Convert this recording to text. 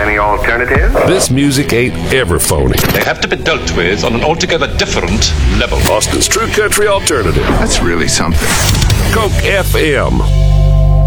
any alternative? This music ain't ever phony. They have to be dealt with on an altogether different level. Austin's True Country Alternative. That's really something. Coke FM.